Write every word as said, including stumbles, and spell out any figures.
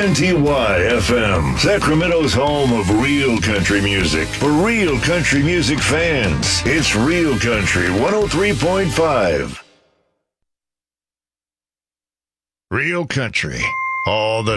N T Y F M, Sacramento's home of real country music. For real country music fans, it's Real Country one oh three point five. Real Country, all the